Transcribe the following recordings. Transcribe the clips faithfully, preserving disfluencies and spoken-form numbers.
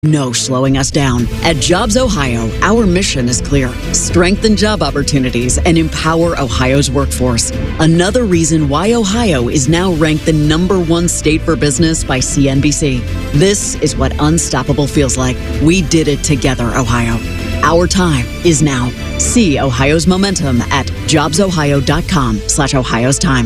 No slowing us down. At Jobs Ohio, our mission is clear. Strengthen job opportunities and empower Ohio's workforce. Another reason why Ohio is now ranked the number one state for business by C N B C. This is what unstoppable feels like. We did it together, Ohio. Our time is now. See Ohio's momentum at jobsohio.com slash Ohio's time.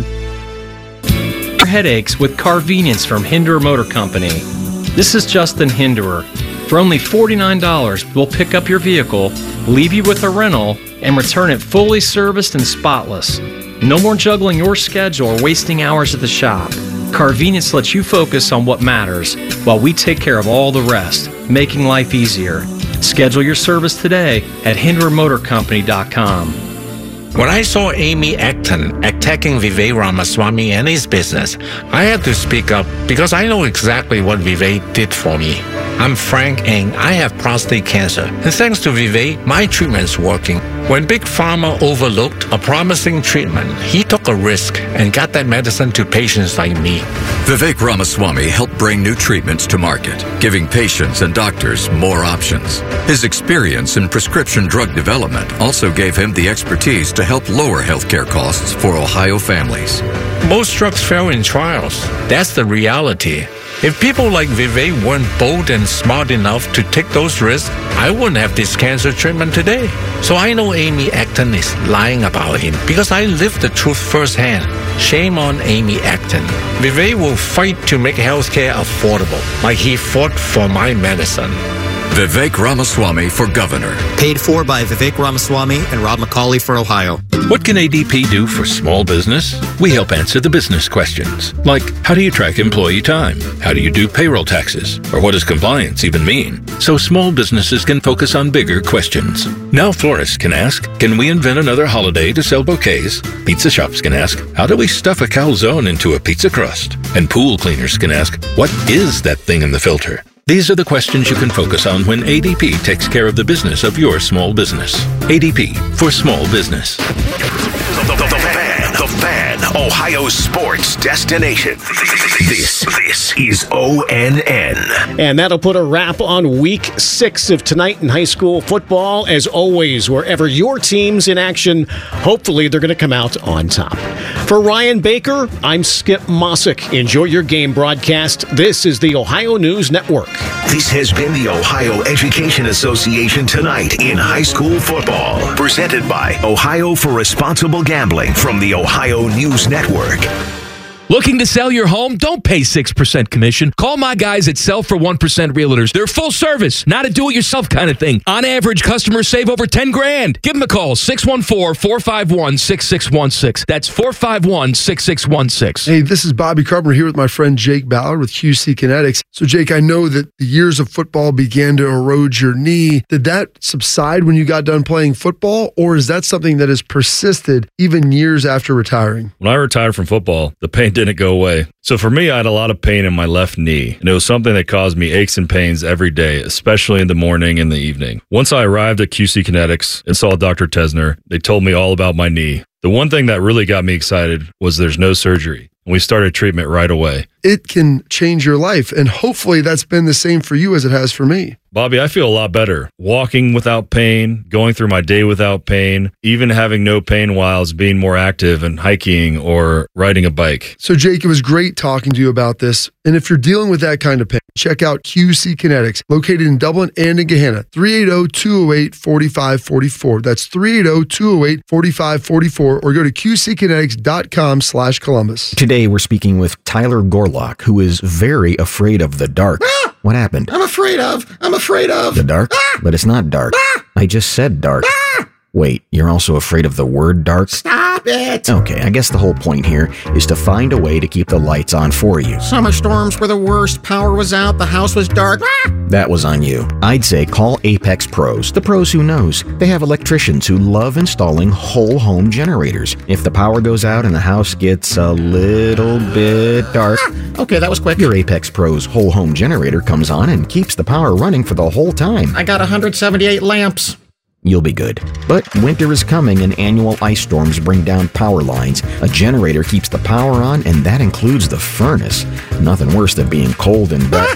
Headaches with Carvenience from Hinderer Motor Company. This is Justin Hinderer. For only forty-nine dollars, we'll pick up your vehicle, leave you with a rental, and return it fully serviced and spotless. No more juggling your schedule or wasting hours at the shop. Carvenience lets you focus on what matters while we take care of all the rest, making life easier. Schedule your service today at hinderer motor company dot com. When I saw Amy Acton attacking Vivek Ramaswamy and his business, I had to speak up because I know exactly what Vivek did for me. I'm Frank and I have prostate cancer. And thanks to Vivek, my treatment's working. When Big Pharma overlooked a promising treatment, he took a risk and got that medicine to patients like me. Vivek Ramaswamy helped bring new treatments to market, giving patients and doctors more options. His experience in prescription drug development also gave him the expertise to help lower healthcare costs for Ohio families. Most drugs fail in trials. That's the reality. If people like Vivek weren't bold and smart enough to take those risks, I wouldn't have this cancer treatment today. So I know Amy Acton is lying about him because I lived the truth firsthand. Shame on Amy Acton. Vivek will fight to make healthcare affordable, like he fought for my medicine. Vivek Ramaswamy for governor. Paid for by Vivek Ramaswamy and Rob McCauley for Ohio. What can A D P do for small business? We help answer the business questions, like how do you track employee time? How do you do payroll taxes? Or what does compliance even mean? So small businesses can focus on bigger questions. Now florists can ask, can we invent another holiday to sell bouquets? Pizza shops can ask, how do we stuff a calzone into a pizza crust? And pool cleaners can ask, what is that thing in the filter? These are the questions you can focus on when A D P takes care of the business of your small business. A D P for small business. The, the, the fan, the fan, Ohio sports destination. This, this is O N N. And that'll put a wrap on week six of tonight in high school football. As always, wherever your team's in action, hopefully they're going to come out on top. For Ryan Baker, I'm Skip Mossick. Enjoy your game broadcast. This is the Ohio News Network. This has been the Ohio Education Association Tonight in High School Football. Presented by Ohio for Responsible Gambling from the Ohio News Network. Looking to sell your home? Don't pay six percent commission. Call my guys at Sell for one percent Realtors. They're full service, not a do-it-yourself kind of thing. On average, customers save over ten grand. Give them a call, six one four, four five one, six six one six. That's four five one, six six one six. Hey, this is Bobby Carpenter here with my friend Jake Ballard with Q C Kinetics. So, Jake, I know that the years of football began to erode your knee. Did that subside when you got done playing football, or is that something that has persisted even years after retiring? When I retired from football, the pain didn't go away. So for me, I had a lot of pain in my left knee, and it was something that caused me aches and pains every day, especially in the morning and the evening. Once I arrived at Q C Kinetics and saw Doctor Tesner, they told me all about my knee. The one thing that really got me excited was there's no surgery, and we started treatment right away. It can change your life, and hopefully that's been the same for you as it has for me. Bobby, I feel a lot better. Walking without pain, going through my day without pain, even having no pain while I was being more active and hiking or riding a bike. So, Jake, it was great talking to you about this. And if you're dealing with that kind of pain, check out Q C Kinetics, located in Dublin and in Gahanna, three eight zero, two zero eight, four five four four. That's three eight zero, two zero eight, four five four four, or go to q c kinetics dot com slash Columbus. Today, we're speaking with Tyler Gorlock, who is very afraid of the dark. Ah! What happened? I'm afraid of. I'm afraid of. The dark? Ah! But it's not dark. Ah! I just said dark. Ah! Wait, you're also afraid of the word dark? Stop it! Okay, I guess the whole point here is to find a way to keep the lights on for you. Summer storms were the worst. Power was out. The house was dark. Ah! That was on you. I'd say call Apex Pros, the pros who knows. They have electricians who love installing whole home generators. If the power goes out and the house gets a little bit dark, ah! Okay, that was quick. Your Apex Pros whole home generator comes on and keeps the power running for the whole time. I got one hundred seventy-eight lamps. You'll be good. But winter is coming and annual ice storms bring down power lines. A generator keeps the power on, and that includes the furnace. Nothing worse than being cold and wet. Ah!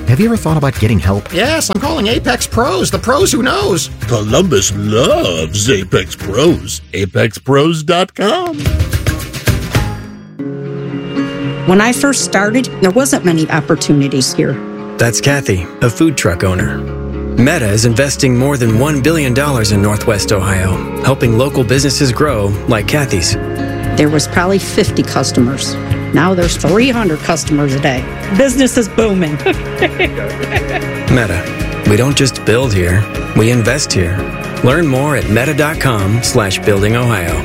have you ever thought about getting help? Yes, I'm calling Apex Pros, the pros who knows. Columbus loves Apex Pros. apex pros dot com. When I first started, there wasn't many opportunities here. That's Kathy, a food truck owner. Meta is investing more than one billion dollars in Northwest Ohio, helping local businesses grow like Kathy's. There was probably fifty customers. Now there's three hundred customers a day. Business is booming. Meta. We don't just build here, we invest here. Learn more at meta.com slash building Ohio.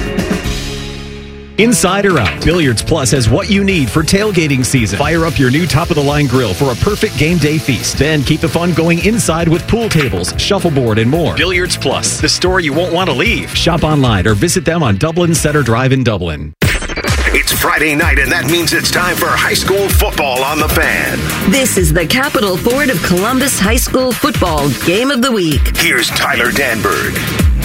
Inside or out, Billiards Plus has what you need for tailgating season. Fire up your new top-of-the-line grill for a perfect game day feast. Then keep the fun going inside with pool tables, shuffleboard, and more. Billiards Plus, the store you won't want to leave. Shop online or visit them on Dublin Center Drive in Dublin. It's Friday night, and that means it's time for high school football on the Fan. This is the Capital Ford of Columbus High School Football Game of the Week. Here's Tyler Danberg.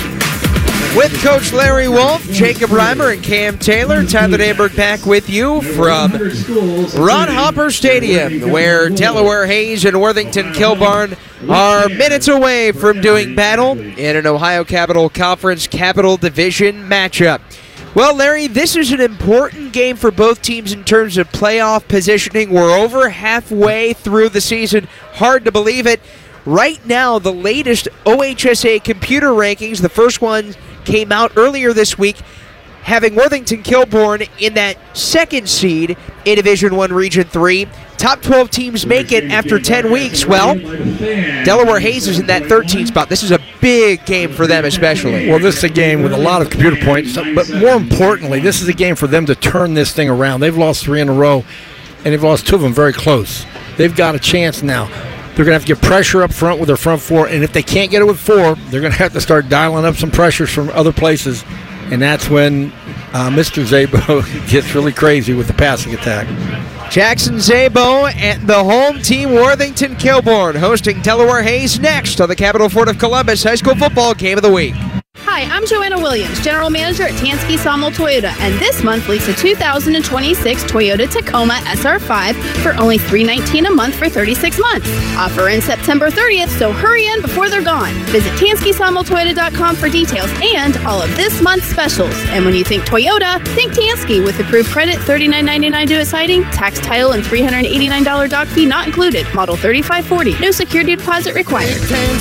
With Coach Larry Wolf, Jacob Reimer, and Cam Taylor, Tyler Danberg back with you from Ron Hopper Stadium, where Delaware Hayes and Worthington Kilbourne are minutes away from doing battle in an Ohio Capital Conference Capital Division matchup. Well, Larry, this is an important game for both teams in terms of playoff positioning. We're over halfway through the season. Hard to believe it. Right now, the latest O H S A computer rankings, the first one came out earlier this week, having Worthington Kilbourne in that second seed in Division One Region three. Top twelve teams make it after ten weeks. Well, Delaware Hayes is in that thirteenth spot. This is a big game for them especially. Well, this is a game with a lot of computer points, but more importantly, this is a game for them to turn this thing around. They've lost three in a row, and they've lost two of them very close. They've got a chance now. They're going to have to get pressure up front with their front four, and if they can't get it with four, they're going to have to start dialing up some pressures from other places, and that's when uh, Mister Zabo gets really crazy with the passing attack. Jackson Zabo and the home team Worthington Kilbourne hosting Delaware Hayes next on the Capital Ford of Columbus High School Football Game of the Week. Hi, I'm Joanna Williams, General Manager at Tansky Sawmill Toyota, and this month lease a two thousand twenty-six Toyota Tacoma S R five for only three hundred nineteen dollars a month for thirty-six months. Offer ends September thirtieth, so hurry in before they're gone. Visit Tansky Sawmill Toyota dot com for details and all of this month's specials. And when you think Toyota, think Tansky with approved credit, thirty-nine ninety-nine due at sighting, tax, title, and three hundred eighty-nine dollars dock fee not included. Model thirty-five forty. No security deposit required.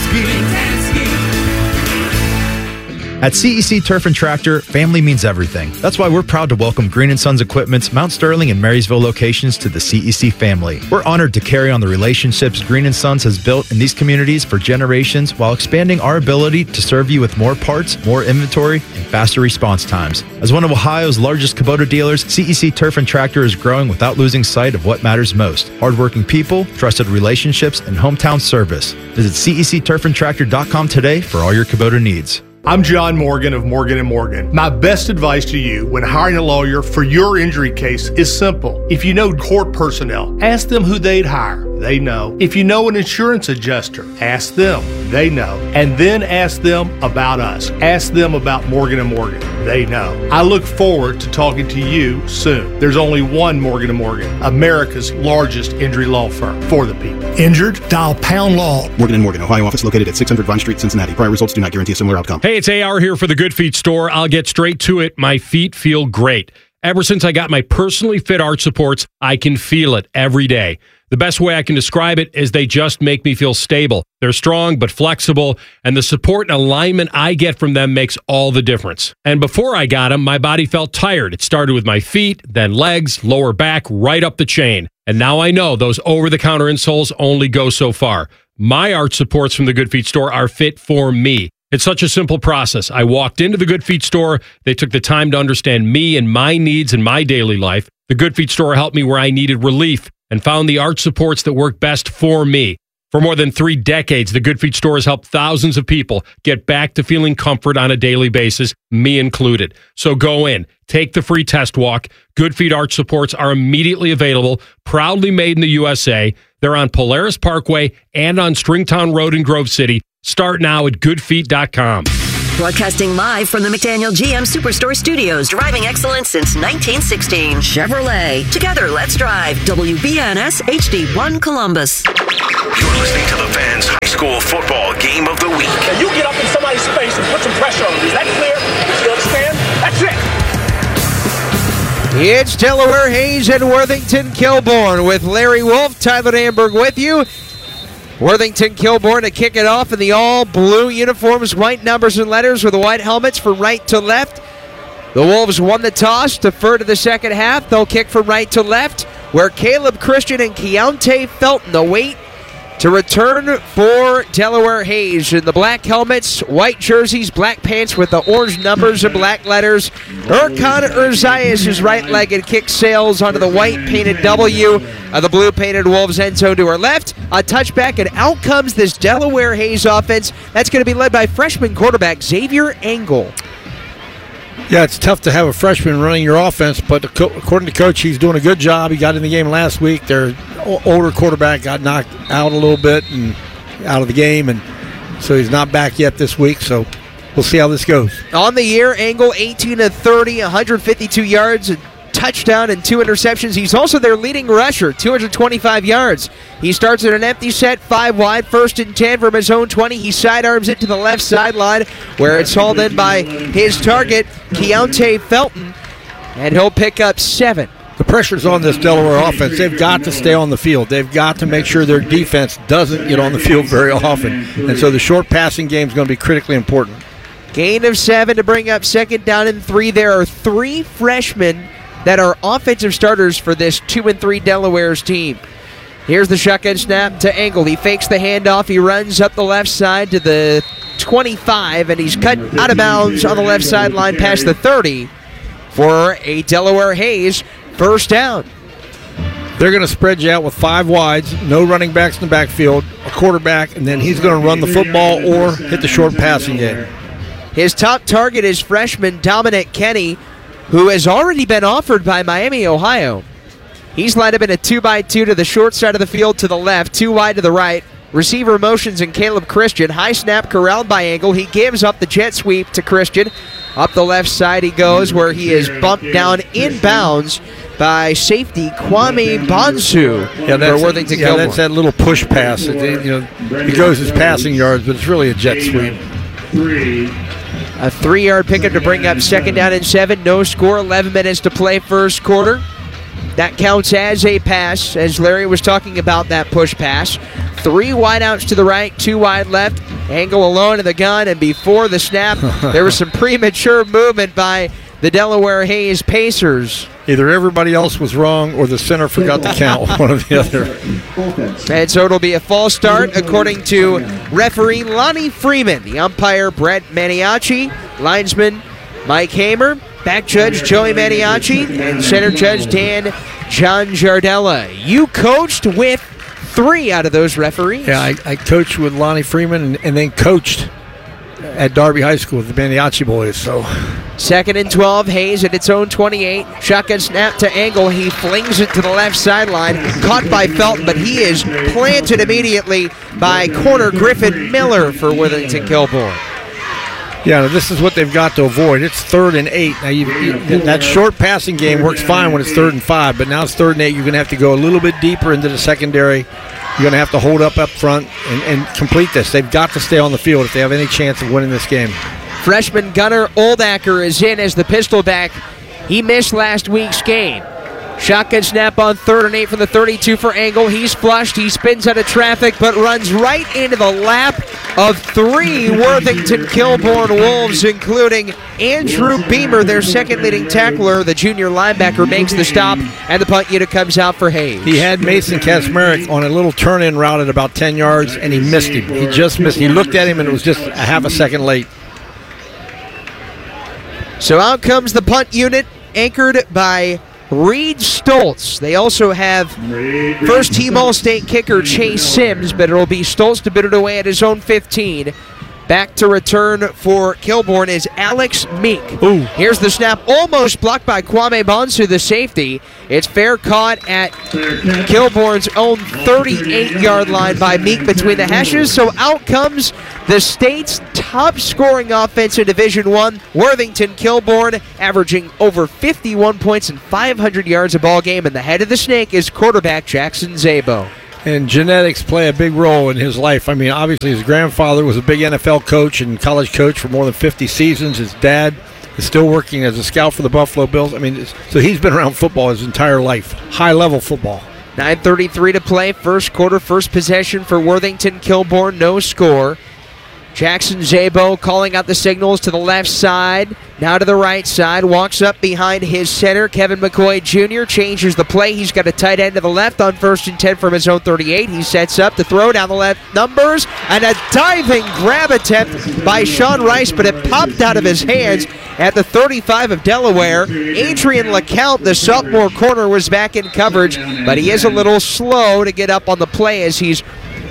At C E C Turf and Tractor, family means everything. That's why we're proud to welcome Green and Sons Equipment's Mount Sterling and Marysville locations to the C E C family. We're honored to carry on the relationships Green and Sons has built in these communities for generations while expanding our ability to serve you with more parts, more inventory, and faster response times. As one of Ohio's largest Kubota dealers, C E C Turf and Tractor is growing without losing sight of what matters most: hardworking people, trusted relationships, and hometown service. Visit C E C turf and tractor dot com today for all your Kubota needs. I'm John Morgan of Morgan and Morgan. My best advice to you when hiring a lawyer for your injury case is simple. If you know court personnel, ask them who they'd hire. They know. If you know an insurance adjuster, ask them. They know. And then ask them about us. Ask them about Morgan and Morgan. They know. I look forward to talking to you soon. There's only one Morgan and Morgan, America's largest injury law firm for the people. Injured? Dial Pound Law. Morgan and Morgan, Ohio office located at six hundred Vine Street, Cincinnati. Prior results do not guarantee a similar outcome. Hey, it's A R here for the Good Feet store. I'll get straight to it. My feet feel great. Ever since I got my personally fit arch supports, I can feel it every day. The best way I can describe it is they just make me feel stable. They're strong but flexible, and the support and alignment I get from them makes all the difference. And before I got them, my body felt tired. It started with my feet, then legs, lower back, right up the chain. And now I know those over-the-counter insoles only go so far. My arch supports from the Good Feet store are fit for me. It's such a simple process. I walked into the Good Feet store. They took the time to understand me and my needs in my daily life. The Good Feet store helped me where I needed relief and found the arch supports that work best for me. For more than three decades, the Good Feet store has helped thousands of people get back to feeling comfort on a daily basis, me included. So go in, take the free test walk. Good Feet arch supports are immediately available, proudly made in the U S A. They're on Polaris Parkway and on Stringtown Road in Grove City. Start now at good feet dot com. Broadcasting live from the McDaniel G M Superstore Studios, driving excellence since nineteen sixteen. Chevrolet. Together, let's drive. W B N S H D one Columbus. You're listening to the Fans High School Football Game of the Week. Now you get up in somebody's face and put some pressure on them. Is that clear? You understand? That's it. It's Delaware Hayes and Worthington Kilbourne with Larry Wolf, Tyler Amberg with you. Worthington Kilbourne to kick it off in the all-blue uniforms, white numbers and letters with the white helmets from right to left. The Wolves won the toss, defer to the second half. They'll kick from right to left, where Caleb Christian and Keontae Felton await to return for Delaware Hayes. In the black helmets, white jerseys, black pants with the orange numbers and black letters. Erkan Urzias, his right-legged kick sails onto the white painted W of the blue painted Wolves end zone to her left. A touchback, and out comes this Delaware Hayes offense. That's going to be led by freshman quarterback Xavier Engel. Yeah, it's tough to have a freshman running your offense, but according to Coach, he's doing a good job. He got in the game last week. Their older quarterback got knocked out a little bit and out of the game, and so he's not back yet this week, so we'll see how this goes. On the year, Engel eighteen of thirty, one hundred fifty-two yards, a touchdown and two interceptions. He's also their leading rusher, two hundred twenty-five yards. He starts at an empty set, five wide, first and ten from his own twenty. He sidearms it to the left sideline, where it's hauled in by his target, Keontae Felton, and he'll pick up seven. The pressure's on this Delaware offense. They've got to stay on the field. They've got to make sure their defense doesn't get on the field very often. And so the short passing game is going to be critically important. Gain of seven to bring up second down and three. There are three freshmen that are offensive starters for this two and three Delaware's team. Here's the shotgun snap to Engel. He fakes the handoff. He runs up the left side to the twenty-five, and he's cut out of bounds on the left sideline past the thirty for a Delaware Hayes first down. They're going to spread you out with five wides, no running backs in the backfield, a quarterback, and then he's going to run the football or hit the short passing game. His top target is freshman Dominic Kenny, who has already been offered by Miami, Ohio. He's lined up in a two by two to the short side of the field to the left, two wide to the right. Receiver motions in Caleb Christian. High snap corralled by Engel. He gives up the jet sweep to Christian. Up the left side he goes, where he is bumped down inbounds by safety Kwame Bonsu yeah, for Worthington yeah, Kilbourne. That's that little push pass. It, it, you know, he goes his passing yards, but it's really a jet sweep. A three-yard pickup to bring up second down and seven. No score, eleven minutes to play first quarter. That counts as a pass, as Larry was talking about that push pass. Three wideouts to the right, two wide left. Engel alone in the gun, and before the snap, there was some premature movement by the Delaware Hayes Pacers. Either everybody else was wrong or the center forgot to count, one or the other. And so it'll be a false start, according to referee Lonnie Freeman, the umpire Brett Maniaci, linesman Mike Hamer, back judge Joey Maniaci, and center judge Dan John Jardella. You coached with three out of those referees. Yeah, I, I coached with Lonnie Freeman and, and then coached at Darby High School with the Maniaci boys. So second and twelve, Hayes at its own twenty-eight. Shotgun snap to Engel. He flings it to the left sideline. Caught by Felton, but he is planted immediately by corner Griffin Miller for Worthington Kilbourne. Yeah, this is what they've got to avoid. It's third and eight. Now, you, you, that short passing game works fine when it's third and five, but now it's third and eight. You're going to have to go a little bit deeper into the secondary. You're going to have to hold up up front and, and complete this. They've got to stay on the field if they have any chance of winning this game. Freshman Gunnar Oldacker is in as the pistol back. He missed last week's game. Shotgun snap on third and eight from the thirty-two for Engel. He's flushed. He spins out of traffic, but runs right into the lap of three Worthington Kilbourne Wolves, including Andrew Beamer, their second leading tackler. The junior linebacker makes the stop, and the punt unit comes out for Hayes. He had Mason Kasmerick on a little turn-in route at about ten yards, and he missed him. He just missed. He looked at him, and it was just a half a second late. So out comes the punt unit, anchored by Reed Stoltz. They also have first-team All-State kicker Chase Sims, but it'll be Stoltz to bid it away at his own fifteen. Back to return for Kilbourne is Alex Meek. Ooh. Here's the snap, almost blocked by Kwame Bonsu, the safety. It's fair caught at Kilbourne's own thirty-eight-yard line by Meek between the hashes. So out comes the state's top-scoring offense in Division One, Worthington Kilbourne, averaging over fifty-one points and five hundred yards a ball game. And the head of the snake is quarterback Jackson Zabo. And genetics play a big role in his life. I mean, obviously his grandfather was a big N F L coach and college coach for more than fifty seasons. His dad is still working as a scout for the Buffalo Bills. I mean, so he's been around football his entire life, high-level football. nine thirty-three to play, first quarter, first possession for Worthington Kilbourne, no score. Jackson Zabo calling out the signals to the left side, now to the right side, walks up behind his center, Kevin McCoy Junior, changes the play. He's got a tight end to the left on first and ten from his own thirty-eight. He sets up to throw down the left numbers, and a diving grab attempt by Sean Rice, but it popped out of his hands at the thirty-five of Delaware. Adrian LeCount, the sophomore corner, was back in coverage, but he is a little slow to get up on the play as he's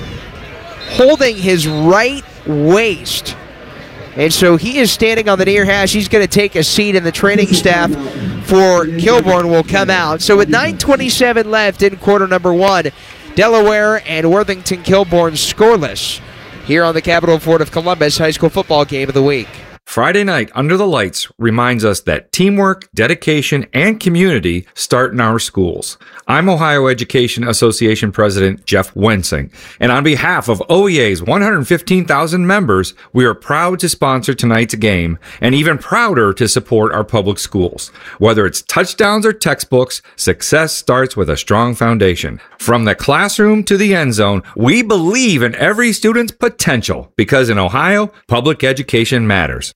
holding his right waist. And so he is standing on the near hash. He's going to take a seat, and the training staff for Kilbourne will come out. So with nine twenty-seven left in quarter number one, Delaware and Worthington Kilbourne scoreless here on the Capital Fort of Columbus High School Football Game of the Week. Friday night under the lights reminds us that teamwork, dedication, and community start in our schools. I'm Ohio Education Association President Jeff Wensing, and on behalf of O E A's one hundred fifteen thousand members, we are proud to sponsor tonight's game and even prouder to support our public schools. Whether it's touchdowns or textbooks, success starts with a strong foundation. From the classroom to the end zone, we believe in every student's potential because in Ohio, public education matters.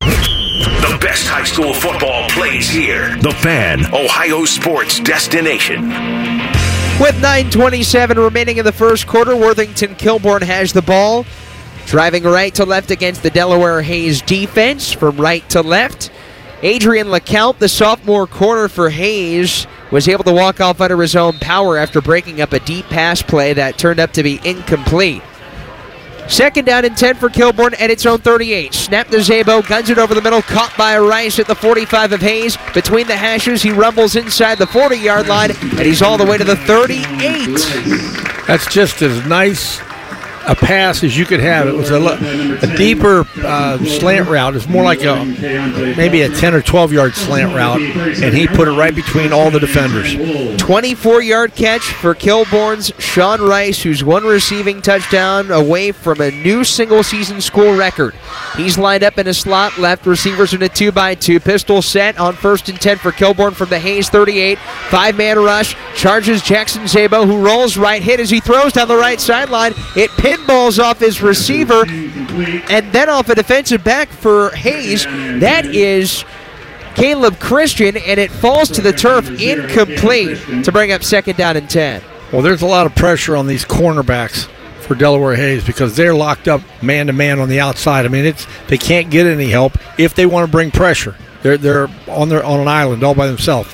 The best high school football plays here. The Fan, Ohio sports destination. With nine twenty-seven remaining in the first quarter, Worthington Kilbourne has the ball. Driving right to left against the Delaware Hayes defense from right to left. Adrian LeCount, the sophomore corner for Hayes, was able to walk off under his own power after breaking up a deep pass play that turned up to be incomplete. Second down and ten for Kilbourne at its own thirty-eight. Snap to Zabo, guns it over the middle, caught by Rice at the forty-five of Hayes. Between the hashes, he rumbles inside the forty-yard line, and he's all the way to the thirty-eight. That's just as nice a pass as you could have. It was a, a deeper uh, slant route. It's more like a maybe a ten or twelve yard slant route, and he put it right between all the defenders. twenty-four yard catch for Kilbourne's Sean Rice, who's one receiving touchdown away from a new single season school record. He's lined up in a slot left, receivers in a two by two. Pistol set on first and ten for Kilbourne from the Hayes thirty-eight. Five man rush, charges Jackson Zabo, who rolls right, hit as he throws down the right sideline. It pinballs off his receiver and then off a defensive back for Hayes. That is Caleb Christian, and it falls to the turf incomplete to bring up second down and ten. Well, there's a lot of pressure on these cornerbacks for Delaware Hayes because they're locked up man-to-man on the outside. I mean, it's they can't get any help if they want to bring pressure. They're they're on their on an island all by themselves.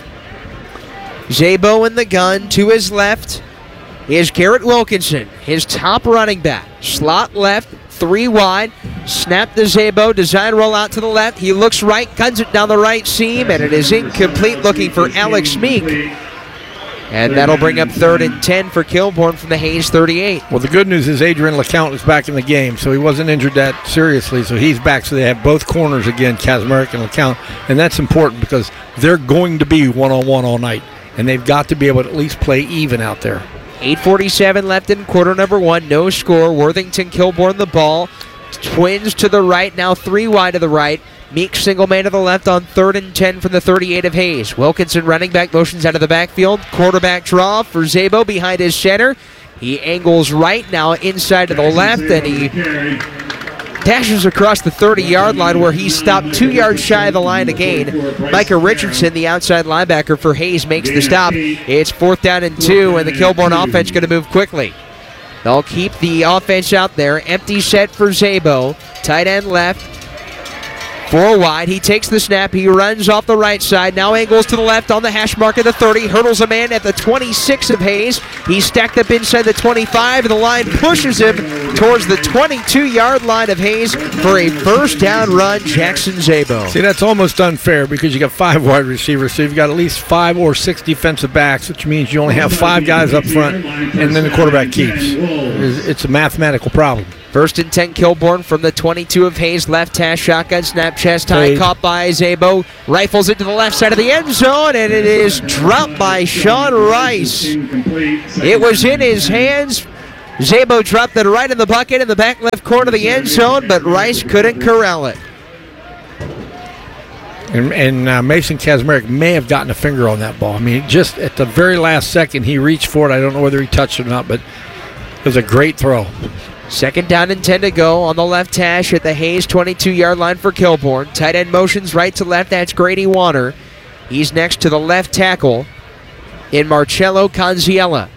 Zabo in the gun. To his left is Garrett Wilkinson, his top running back. Slot left, three wide. Snap to Zabo, design roll out to the left. He looks right, guns it down the right seam, and it is incomplete, looking for Alex Meek. And that'll bring up third and ten for Kilbourne from the Hayes thirty-eight. Well, the good news is Adrian LeCount is back in the game, so he wasn't injured that seriously, so he's back. So they have both corners again, Kazmarek and LeCount, and that's important because they're going to be one-on-one all night, and they've got to be able to at least play even out there. eight forty-seven left in quarter number one, no score. Worthington Kilbourne the ball. Twins to the right, now three wide to the right. Meek single man to the left on third and ten from the thirty-eight of Hayes. Wilkinson running back, motions out of the backfield. Quarterback draw for Zabo behind his center. He angles right now inside to the left, and he dashes across the thirty-yard line where he stopped two yards shy of the line to gain. Micah Richardson, the outside linebacker for Hayes, makes the stop. It's fourth down and two, and the Kilbourne offense going to move quickly. They'll keep the offense out there. Empty set for Zabo. Tight end left. Four wide. He takes the snap. He runs off the right side. Now angles to the left on the hash mark at the thirty. Hurdles a man at the twenty-six of Hayes. He's stacked up inside the twenty-five, and the line pushes him towards the twenty-two-yard line of Hayes for a first down run. Jackson Zabo. See, that's almost unfair because you got five wide receivers, so you've got at least five or six defensive backs, which means you only have five guys up front, and then the quarterback keeps. It's, it's a mathematical problem. First and ten, Kilbourne from the twenty-two of Hayes. Left hash shotgun snap, chest high, Played. caught by Zabo. Rifles it to the left side of the end zone, and it is dropped by Sean Rice. It was in his hands. Zabo dropped it right in the bucket in the back left corner of the end zone, but Rice couldn't corral it. And, and uh, Mason Kazmarek may have gotten a finger on that ball. I mean, just at the very last second, he reached for it. I don't know whether he touched it or not, but it was a great throw. Second down and ten to go on the left hash at the Hayes twenty-two-yard line for Kilbourne. Tight end motions right to left. That's Grady Warner. He's next to the left tackle in Marcello Conziella.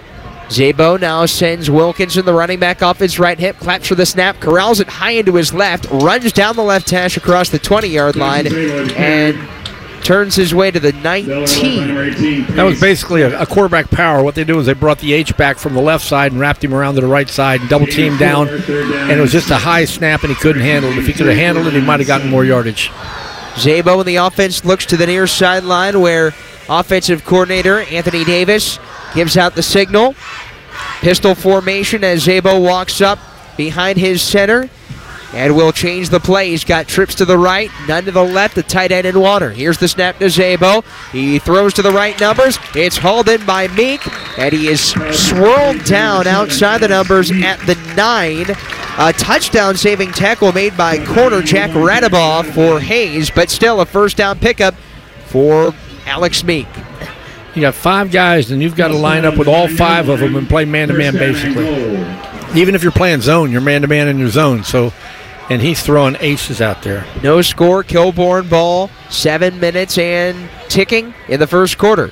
Zabo now sends Wilkinson, the running back, off his right hip, claps for the snap, corrals it high into his left, runs down the left hash across the twenty-yard line, and turns his way to the nineteen. That was basically a, a quarterback power. What they do is they brought the H back from the left side and wrapped him around to the right side and double teamed down, and it was just a high snap, and he couldn't handle it. If he could have handled it, he might have gotten more yardage. Zabo in the offense looks to the near sideline where offensive coordinator Anthony Davis gives out the signal. Pistol formation as Zabo walks up behind his center and will change the play. He's got trips to the right, none to the left, the tight end in Warner. Here's the snap to Zabo. He throws to the right numbers. It's hauled in by Meek, and he is swirled down outside the numbers at the nine. A touchdown-saving tackle made by corner Jack Radabaugh for Hayes, but still a first down pickup for Alex Meek. You got five guys, and you've got to line up with all five of them and play man-to-man, basically. Even if you're playing zone, you're man-to-man in your zone. So, and he's throwing aces out there. No score, Kilbourne ball, seven minutes and ticking in the first quarter.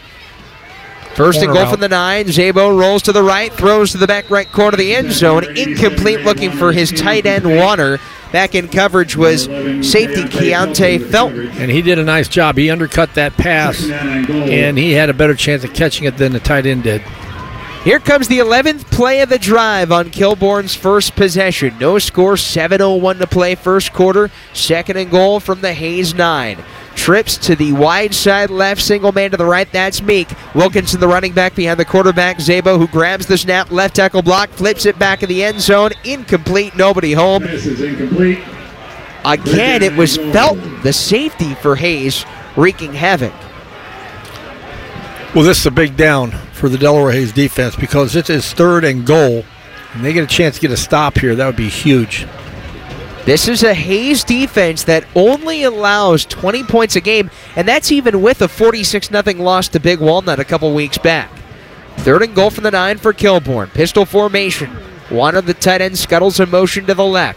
First and goal from the nine. Zabo rolls to the right, throws to the back right corner of the end zone. Incomplete, looking for his tight end, Warner. Back in coverage was safety Keontae Felton. And he did a nice job. He undercut that pass, and he had a better chance of catching it than the tight end did. Here comes the eleventh play of the drive on Kilbourne's first possession. No score, seven oh one to play first quarter. Second and goal from the Hayes nine. Trips to the wide side left, single man to the right, that's Meek. Wilkinson, the running back, behind the quarterback, Zabo, who grabs the snap, left tackle block, flips it back in the end zone, incomplete, nobody home. This is incomplete. Again, it was Felton, the safety for Hayes, wreaking havoc. Well, this is a big down for the Delaware Hayes defense because it is third and goal, and they get a chance to get a stop here. That would be huge. This is a Hayes defense that only allows twenty points a game, and that's even with a forty-six nothing loss to Big Walnut a couple weeks back. Third and goal from the nine for Kilbourne. Pistol formation. One of the tight ends scuttles in motion to the left.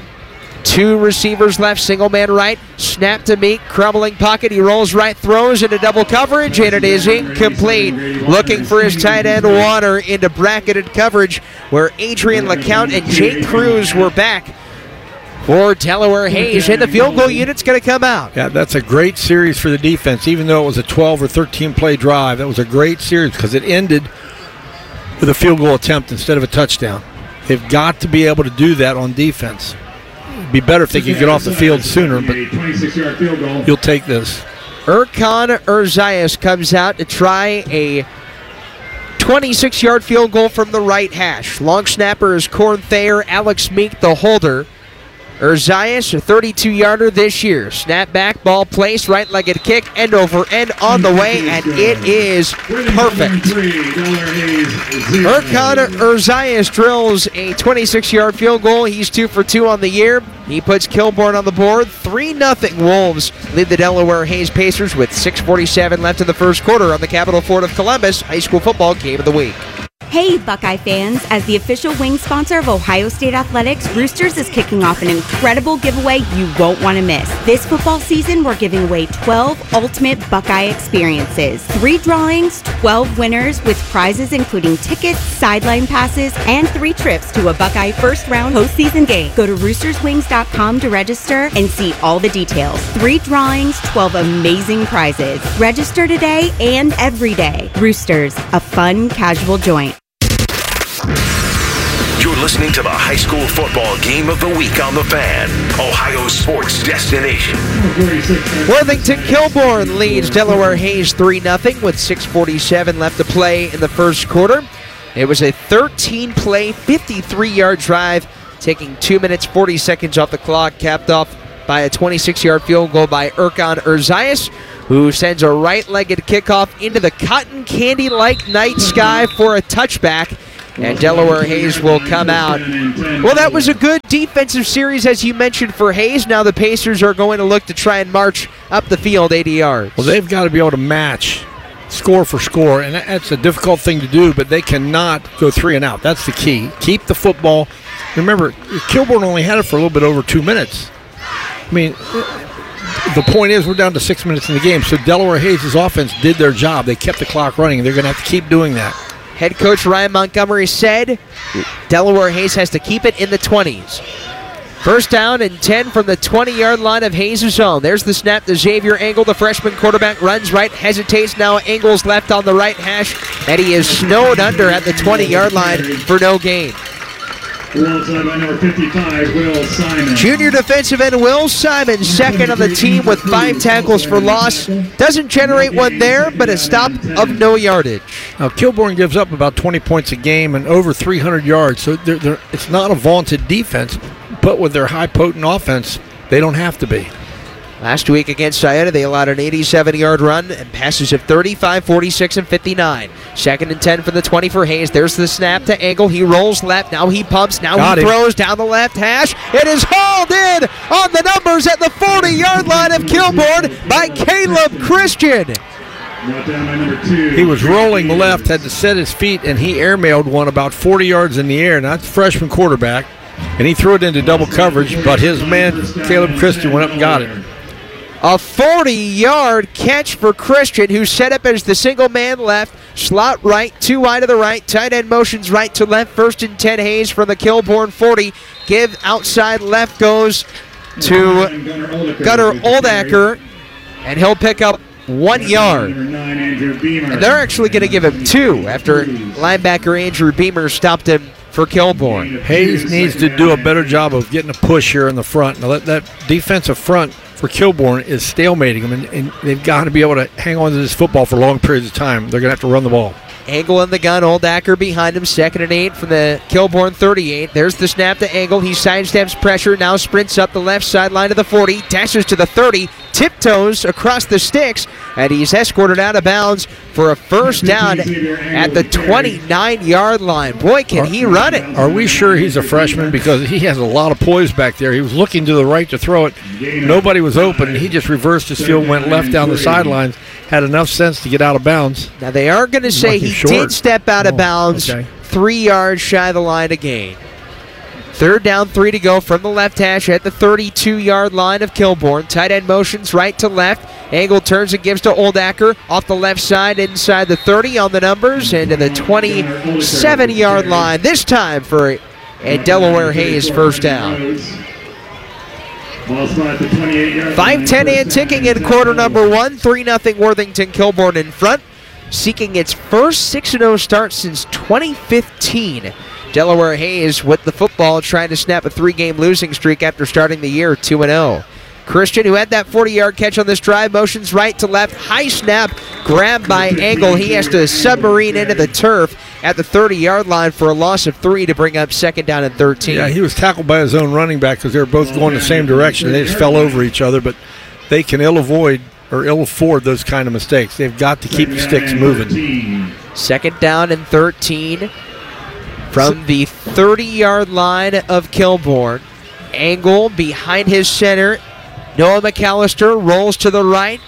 Two receivers left, single man right. Snap to Meek, crumbling pocket. He rolls right, throws into double coverage, and it is incomplete. Looking for his tight end, Warner, into bracketed coverage where Adrian LeCount and Jake Cruz were back for Delaware Hayes, and the field goal unit's going to come out. Yeah, that's a great series for the defense. Even though it was a twelve or thirteen play drive, that was a great series because it ended with a field goal attempt instead of a touchdown. They've got to be able to do that on defense. It'd be better if they could get off the field sooner, but you'll take this. Erkan Urzias comes out to try a twenty-six-yard field goal from the right hash. Long snapper is Corn Thayer, Alex Meek, the holder. Urzias, a thirty-two-yarder this year. Snap back, ball placed, right-legged kick, end over end on the way, and it is perfect. Erkan Urzias drills a twenty-six-yard field goal. He's two for two on the year. He puts Kilbourne on the board. three nothing Wolves lead the Delaware Hayes Pacers with six forty-seven left in the first quarter on the Capital Ford of Columbus High School Football Game of the Week. Hey, Buckeye fans! As the official wing sponsor of Ohio State Athletics, Roosters is kicking off an incredible giveaway you won't want to miss. This football season, we're giving away twelve ultimate Buckeye experiences. Three drawings, twelve winners, with prizes including tickets, sideline passes, and three trips to a Buckeye first-round postseason game. Go to roosters wings dot com to register and see all the details. Three drawings, twelve amazing prizes. Register today and every day. Roosters, a fun, casual joint. You're listening to the high school football game of the week on The Fan, Ohio sports destination. Worthington Kilbourne leads Delaware Hayes three nothing with six forty-seven left to play in the first quarter. It was a thirteen-play, fifty-three-yard drive, taking two minutes, forty seconds off the clock, capped off by a twenty-six-yard field goal by Erkan Urzias, who sends a right-legged kickoff into the cotton candy-like night sky for a touchback. And Delaware Hayes will come out. Well, that was a good defensive series, as you mentioned, for Hayes. Now the Pacers are going to look to try and march up the field eighty yards. Well, they've got to be able to match score for score, and that's a difficult thing to do, but they cannot go three and out. That's the key. Keep the football. Remember, Kilbourne only had it for a little bit over two minutes. I mean, the point is we're down to six minutes in the game, so Delaware Hayes' offense did their job. They kept the clock running, and they're going to have to keep doing that. Head coach Ryan Montgomery said Delaware Hayes has to keep it in the twenties. First down and ten from the twenty-yard line of Hayes' own. There's the snap to Xavier Engel. The freshman quarterback runs right, hesitates. Now Engel's left on the right hash, and he is snowed under at the twenty-yard line for no gain. Number fifty-five, Will Simon. Junior defensive end Will Simon, second on the team with five tackles for loss. Doesn't generate one there, but a stop of no yardage. Now, Kilbourne gives up about twenty points a game and over three hundred yards, so they're, they're, it's not a vaunted defense, but with their high potent offense, they don't have to be. Last week against Sayetta, they allowed an eighty-seven-yard run and passes of thirty-five, forty-six, and fifty-nine. Second and ten from the twenty for Hayes. There's the snap to Engel. He rolls left. Now he pumps. Now Got he him. throws down the left hash. It is hauled in on the numbers at the forty-yard line of Kilbourne by Caleb Christian. He was rolling left, had to set his feet, and he airmailed one about forty yards in the air. Now, that's a freshman quarterback, and he threw it into double coverage, but his man, Caleb Christian, went up and got it. A forty-yard catch for Christian, who set up as the single man left, slot right, two wide to the right, tight end motions right to left, first and ten Hayes from the Kilbourne forty. Give outside left goes to Gunnar Oldacker, and he'll pick up one yard. And they're actually going to give him two after linebacker Andrew Beamer stopped him for Kilbourne. Hayes needs to do a better job of getting a push here in the front. Now, that, that defensive front for Kilbourne is stalemating them, and, and they've got to be able to hang on to this football for long periods of time. They're going to have to run the ball. Engel in the gun, Oldacker behind him, second and eight from the Kilbourne thirty-eight. There's the snap to Engel. He sidesteps pressure, now sprints up the left sideline to the forty, dashes to the thirty, tiptoes across the sticks, and he's escorted out of bounds for a first down at the twenty-nine-yard line. Boy, can he run it. Are we sure he's a freshman? Because he has a lot of poise back there. He was looking to the right to throw it. Nobody was open, and he just reversed his field, went left down the sidelines, had enough sense to get out of bounds. Now, they are going to say he short. did step out of Oh, bounds okay. three yards shy of the line of gain. Third down, three to go from the left hash at the thirty-two-yard line of Kilbourne. Tight end motions right to left. Engel turns and gives to Oldacker off the left side inside the thirty on the numbers and to the twenty-seven-yard line. This time for a Delaware Hayes first down. five ten and ticking in quarter number one. three nothing Worthington Kilbourne in front, seeking its first six and oh start since twenty fifteen. Delaware Hayes with the football, trying to snap a three-game losing streak after starting the year two and oh. Christian, who had that forty-yard catch on this drive, motions right to left. High snap, grabbed by Engel. He has to submarine into the turf at the thirty-yard line for a loss of three to bring up second down and thirteen. Yeah, he was tackled by his own running back because they were both going the same direction. They just fell over each other, but they can ill avoid or ill afford those kind of mistakes. They've got to keep the sticks moving. Second down and thirteen from the thirty-yard line of Kilbourne. Engel behind his center. Noah McAllister rolls to the right.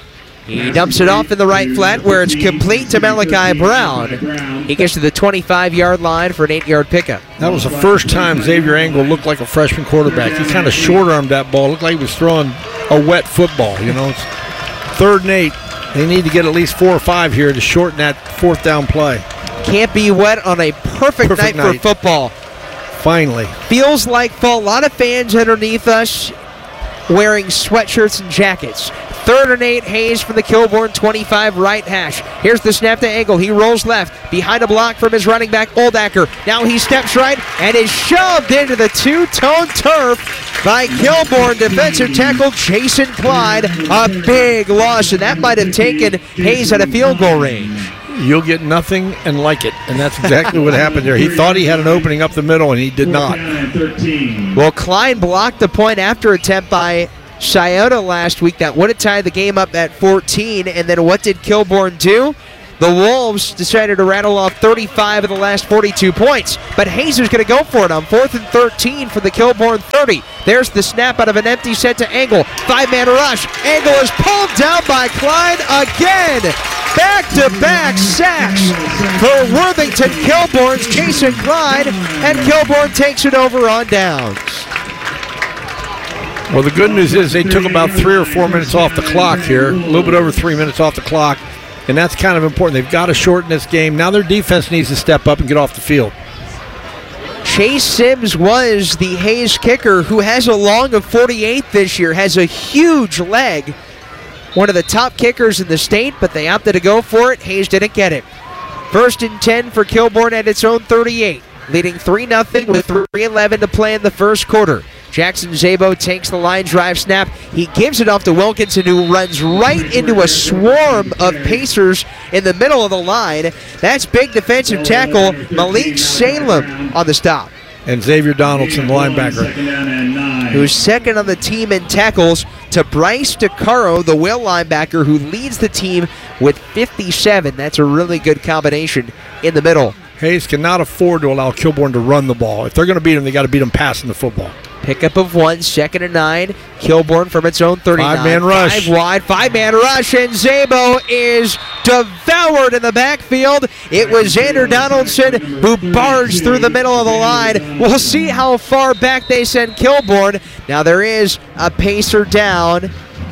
He dumps it off in the right flat where it's complete to Malachi Brown. He gets to the twenty-five-yard line for an eight-yard pickup. That was the first time Xavier Engel looked like a freshman quarterback. He kind of short-armed that ball. Looked like he was throwing a wet football. You know, it's third and eight. They need to get at least four or five here to shorten that fourth down play. Can't be wet on a perfect, perfect night, night for football. Finally. Feels like fall. A lot of fans underneath us wearing sweatshirts and jackets. Third and eight, Hayes from the Kilbourne twenty-five right hash. Here's the snap to Engel. He rolls left behind a block from his running back, Oldacker. Now he steps right and is shoved into the two-tone turf by Kilbourne defensive tackle Jason Clyde. A big loss, and that might have taken Hayes out of field goal range. You'll get nothing and like it, and that's exactly what happened there. He thought he had an opening up the middle, and he did not. Well, Klein blocked the point after attempt by Scioto last week. That would have tied the game up at fourteen, and then what did Kilbourne do? The Wolves decided to rattle off thirty-five of the last forty-two points, but Hayes is going to go for it on fourth and thirteen for the Kilbourne thirty. There's the snap out of an empty set to Engel. Five-man rush. Engel is pulled down by Clyde again. Back-to-back sacks for Worthington Kilbourne's Jason Clyde, and Kilbourne takes it over on downs. Well, the good news is they took about three or four minutes off the clock here, a little bit over three minutes off the clock, and that's kind of important. They've got to shorten this game. Now their defense needs to step up and get off the field. Chase Sims was the Hayes kicker, who has a long of forty-eight this year, has a huge leg. One of the top kickers in the state, but they opted to go for it. Hayes didn't get it. First and ten for Kilbourne at its own thirty-eight, leading three nothing with three eleven to play in the first quarter. Jackson Zabo takes the line drive snap. He gives it off to Wilkinson, who runs right into a swarm of Pacers in the middle of the line. That's big defensive tackle Malik Salem on the stop. And Xavier Donaldson, the linebacker, who's second on the team in tackles, to Bryce DeCaro, the Will linebacker, who leads the team with fifty-seven. That's a really good combination in the middle. Hayes cannot afford to allow Kilbourne to run the ball. If they're going to beat him, they got to beat him passing the football. Pickup of one, second and nine. Kilbourne from its own thirty-nine. Five-man rush. Five wide, five-man rush, and Zabo is devoured in the backfield. It was Xander Donaldson who barged through the middle of the line. We'll see how far back they send Kilbourne. Now there is a Pacer down.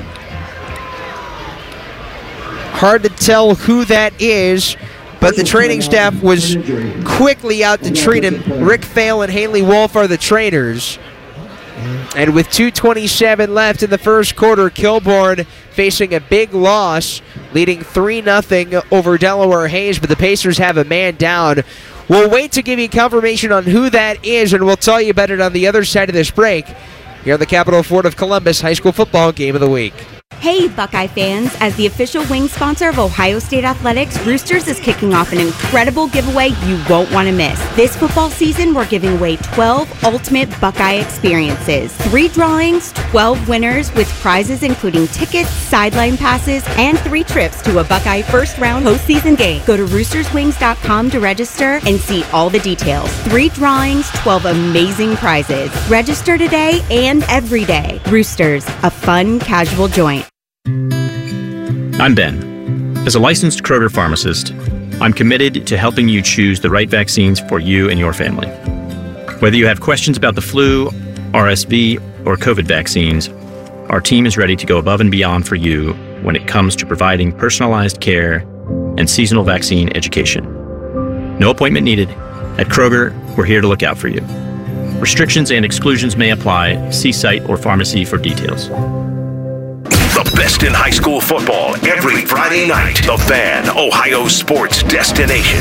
Hard to tell who that is, but the training staff was quickly out to treat him. Rick Fail and Haley Wolf are the trainers. And with two twenty-seven left in the first quarter, Kilbourne facing a big loss, leading three nothing over Delaware Hayes, but the Pacers have a man down. We'll wait to give you confirmation on who that is, and we'll tell you about it on the other side of this break here on the Capital Ford of Columbus High School Football Game of the Week. Hey, Buckeye fans, as the official wing sponsor of Ohio State Athletics, Roosters is kicking off an incredible giveaway you won't want to miss. This football season, we're giving away twelve ultimate Buckeye experiences. Three drawings, twelve winners with prizes including tickets, sideline passes, and three trips to a Buckeye first-round postseason game. Go to roosters wings dot com to register and see all the details. Three drawings, twelve amazing prizes. Register today and every day. Roosters, a fun, casual joint. I'm Ben. As a licensed Kroger pharmacist, I'm committed to helping you choose the right vaccines for you and your family. Whether you have questions about the flu, R S V, or COVID vaccines, our team is ready to go above and beyond for you when it comes to providing personalized care and seasonal vaccine education. No appointment needed. At Kroger, we're here to look out for you. Restrictions and exclusions may apply. See site or pharmacy for details. The best in high school football every Friday night. The Fan, Ohio sports destination.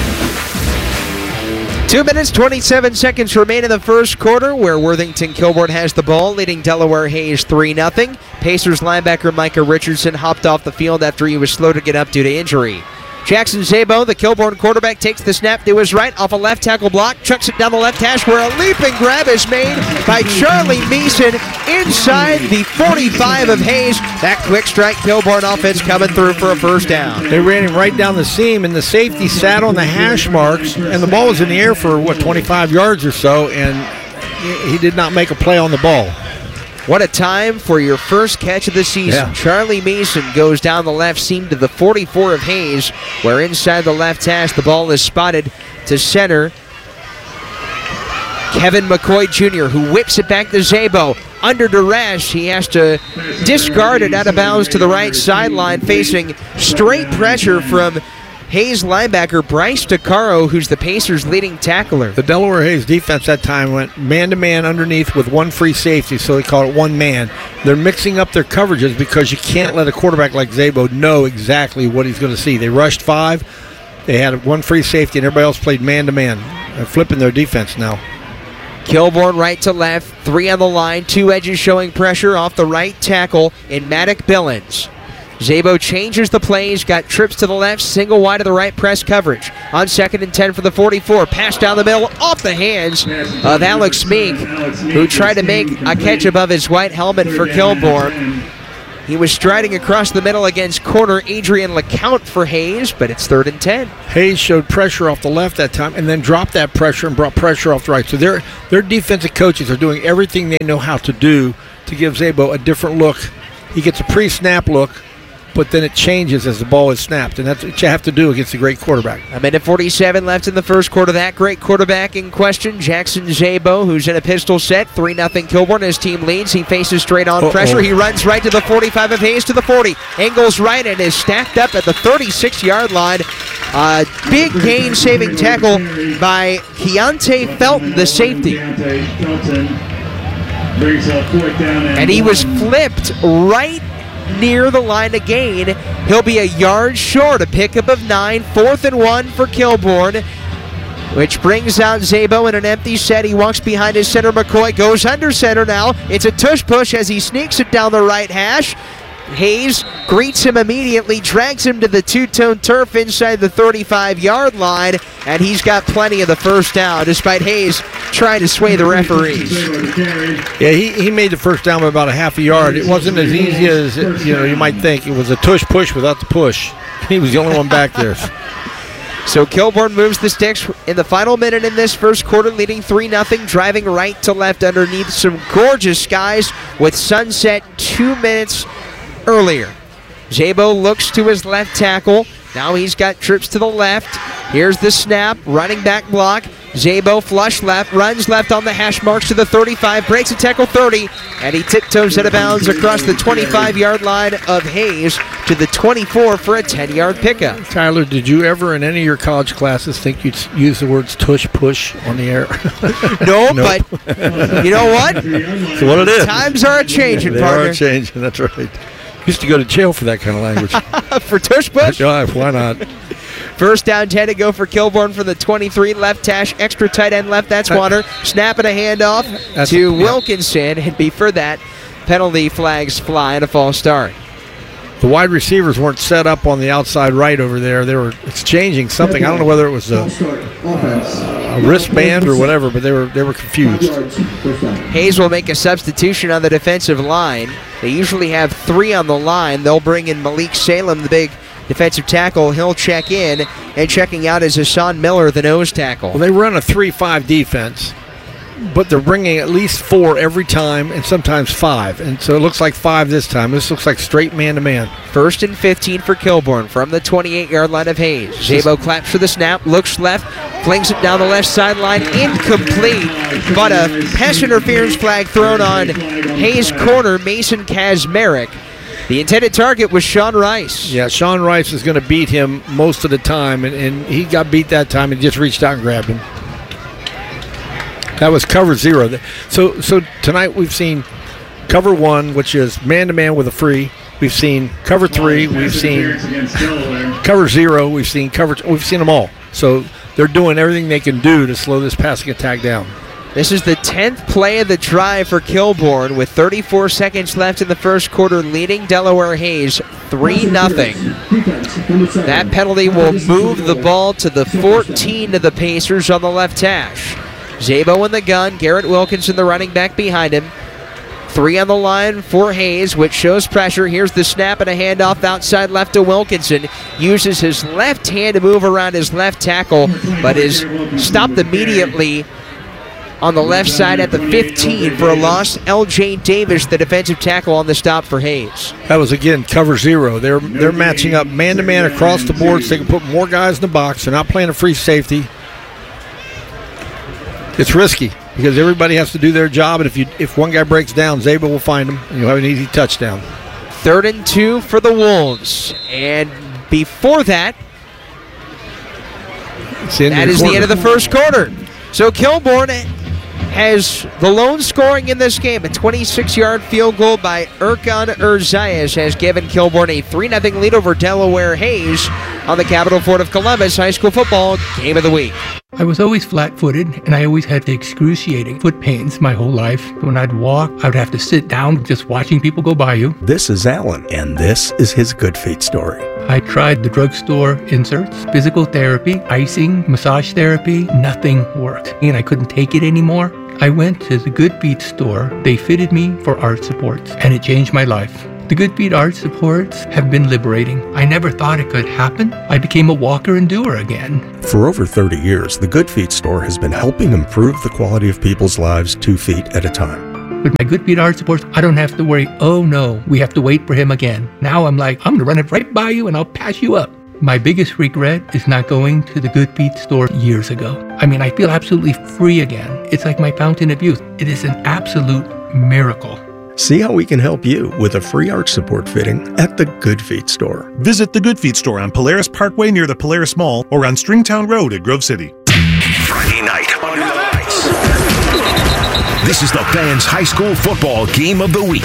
Two minutes, twenty-seven seconds remain in the first quarter, where Worthington Kilbourne has the ball, leading Delaware Hayes three nothing. Pacers linebacker Micah Richardson hopped off the field after he was slow to get up due to injury. Jackson Zabo, the Kilbourne quarterback, takes the snap to his right off a left tackle block, chucks it down the left hash where a leaping grab is made by Charlie Meeson inside the forty-five of Hayes. That quick strike Kilbourne offense coming through for a first down. They ran him right down the seam, and the safety sat on the hash marks, and the ball was in the air for, what, twenty-five yards or so, and he did not make a play on the ball. What a time for your first catch of the season. Yeah. Charlie Mason goes down the left seam to the forty-four of Hayes, where inside the left hash the ball is spotted to center. Kevin McCoy Junior, who whips it back to Zabo. Under duress, he has to discard it out of bounds to the right sideline, facing straight pressure from Hayes linebacker Bryce DeCaro, who's the Pacers' leading tackler. The Delaware Hayes defense that time went man-to-man underneath with one free safety, so they call it one man. They're mixing up their coverages because you can't let a quarterback like Zabo know exactly what he's going to see. They rushed five. They had one free safety, and everybody else played man-to-man. They're flipping their defense now. Kilborn right to left, three on the line, two edges showing pressure off the right tackle in Maddox Billings. Zabo changes the plays, got trips to the left, single wide to the right press coverage. On second and ten for the forty-four, pass down the middle, off the hands of Alex Meek, who tried to make a catch above his white helmet for Kilborn. He was striding across the middle against corner Adrian LeCount for Hayes, but it's third and ten. Hayes showed pressure off the left that time and then dropped that pressure and brought pressure off the right. So their their defensive coaches are doing everything they know how to do to give Zabo a different look. He gets a pre-snap look, but then it changes as the ball is snapped, and that's what you have to do against a great quarterback. A minute forty-seven left in the first quarter. That great quarterback in question, Jackson Zabo, who's in a pistol set. three nothing Kilborn. His team leads. He faces straight-on Uh-oh. pressure. He runs right to the forty-five of Hayes to the forty. Angles right and is stacked up at the thirty-six-yard line. Uh, big gain-saving tackle by Keontae Felton, the safety. And he was flipped right near the line to gain. He'll be a yard short, a pickup of nine, fourth and one for Kilborn, which brings out Zabo in an empty set. He walks behind his center. McCoy goes under center now. It's a tush push as he sneaks it down the right hash. Hayes greets him immediately, drags him to the two-tone turf inside the thirty-five-yard line, and he's got plenty of the first down, despite Hayes trying to sway the referees. Yeah, he, he made the first down by about a half a yard. It wasn't as easy as it, you know you might think. It was a tush push without the push. He was the only one back there. So Kilborn moves the sticks in the final minute in this first quarter, leading three nothing, driving right to left underneath some gorgeous skies with sunset two minutes earlier. Zabo looks to his left tackle. Now he's got trips to the left. Here's the snap, running back block. Zabo flush left, runs left on the hash marks to the thirty-five, breaks a tackle thirty, and he tiptoes out of bounds across the twenty-five-yard line of Hayes to the twenty-four for a ten-yard pickup. Tyler, did you ever in any of your college classes think you'd use the words tush push on the air? No, nope. But you know what? That's what it is. Times are a-changing, they partner. They are changing, that's right. Used to go to jail for that kind of language. For tush push? Yeah, why not? First down, ten to go for Kilborn from the twenty-three. Left hash, extra tight end left. That's Warner. Snap and a handoff that's, to yeah. Wilkinson. And before that, penalty flags fly and a false start. The wide receivers weren't set up on the outside right over there. They were exchanging something. I don't know whether it was a, a wristband or whatever, but they were they were confused. Hayes will make a substitution on the defensive line. They usually have three on the line. They'll bring in Malik Salem, the big defensive tackle. He'll check in, and checking out is Hassan Miller, the nose tackle. Well, they run a three five defense, but they're bringing at least four every time, and sometimes five. And so it looks like five this time. This looks like straight man-to-man. First and fifteen for Kilborn from the twenty-eight-yard line of Hayes. Zabo claps for the snap, looks left, flings it down the left sideline, incomplete, but a pass interference flag thrown on Hayes' corner, Mason Kazmarek. The intended target was Sean Rice. Yeah, Sean Rice is going to beat him most of the time, and, and he got beat that time and just reached out and grabbed him. That was cover zero. So so tonight we've seen cover one, which is man-to-man with a free. We've seen cover three. We've seen cover zero. We've seen cover. We've seen them all. So they're doing everything they can do to slow this passing attack down. This is the tenth play of the drive for Kilborn with thirty-four seconds left in the first quarter, leading Delaware Hayes three nothing. That penalty will move the ball to the fourteen of the Pacers on the left hash. Zabo in the gun, Garrett Wilkinson, the running back behind him. Three on the line for Hayes, which shows pressure. Here's the snap and a handoff outside left to Wilkinson. Uses his left hand to move around his left tackle, but is stopped immediately on the left side at the fifteen for a loss. L J Davis, the defensive tackle on the stop for Hayes. That was, again, cover zero. They're they're matching up man-to-man across the board so they can put more guys in the box. They're not playing a free safety. It's risky because everybody has to do their job, and if you if one guy breaks down, Zabo will find him, and you'll have an easy touchdown. Third and two for the Wolves. And before that, that is the end of the first quarter. So Kilbourne has the lone scoring in this game. A twenty-six-yard field goal by Erkan Erzayas has given Kilbourne a three nothing lead over Delaware Hayes on the Capital Fort of Columbus High School Football Game of the Week. I was always flat-footed, and I always had excruciating foot pains my whole life. When I'd walk, I would have to sit down just watching people go by you. This is Alan, and this is his Good Feet story. I tried the drugstore inserts, physical therapy, icing, massage therapy. Nothing worked, and I couldn't take it anymore. I went to the Good Feet store. They fitted me for arch supports, and it changed my life. The Good Feet arch supports have been liberating. I never thought it could happen. I became a walker and doer again. For over thirty years, the Good Feet store has been helping improve the quality of people's lives two feet at a time. With my Good Feet arch supports, I don't have to worry, oh no, we have to wait for him again. Now I'm like, I'm going to run it right by you and I'll pass you up. My biggest regret is not going to the Good Feet store years ago. I mean, I feel absolutely free again. It's like my fountain of youth. It is an absolute miracle. See how we can help you with a free arch support fitting at the Good Feet store. Visit the Good Feet store on Polaris Parkway near the Polaris Mall or on Stringtown Road at Grove City. Friday night under the lights. This is the Fans High School Football Game of the Week.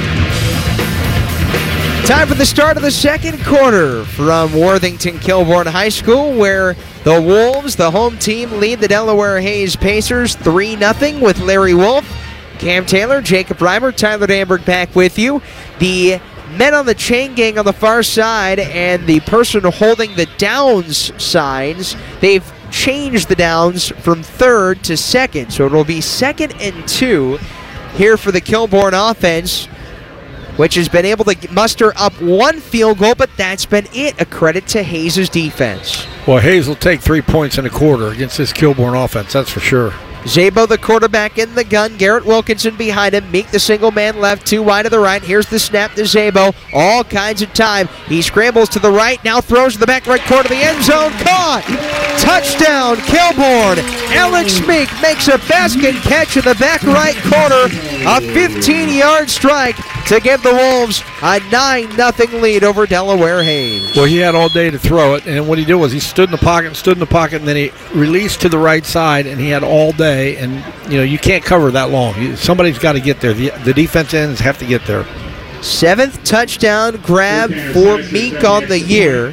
Time for the start of the second quarter from Worthington Kilbourne High School, where the Wolves, the home team, lead the Delaware Hayes Pacers three nothing with Larry Wolf, Cam Taylor, Jacob Reimer, Tyler Danberg back with you. The men on the chain gang on the far side and the person holding the downs signs, they've changed the downs from third to second. So it'll be second and two here for the Kilbourne offense, which has been able to muster up one field goal, but that's been it. A credit to Hayes' defense. Well, Hayes will take three points in a quarter against this Kilbourne offense, that's for sure. Zabo, the quarterback, in the gun. Garrett Wilkinson behind him. Meek, the single man left, two wide to the right. Here's the snap to Zabo. All kinds of time. He scrambles to the right, now throws to the back right corner of the end zone. Caught! Touchdown, Kilbourne. Alex Meek makes a basket catch in the back right corner. A fifteen-yard strike to give the Wolves a nine nothing lead over Delaware Hayes. Well, he had all day to throw it, and what he did was he stood in the pocket, stood in the pocket, and then he released to the right side, and he had all day. And, you know, you can't cover that long. Somebody's got to get there. The, the defense ends have to get there. Seventh touchdown grab for Meek on the year.